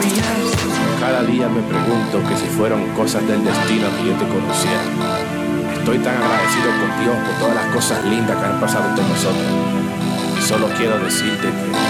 Cada día me pregunto que si fueron cosas del destino que yo te conociera. Estoy tan agradecido con Dios por todas las cosas lindas que han pasado entre nosotros. Y solo quiero decirte que